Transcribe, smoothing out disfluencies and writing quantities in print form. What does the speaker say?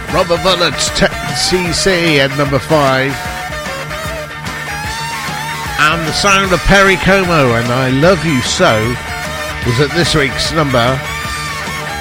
Rubber Bullets, 10cc at number 5. And the sound of Perry Como and I Love You So was at this week's number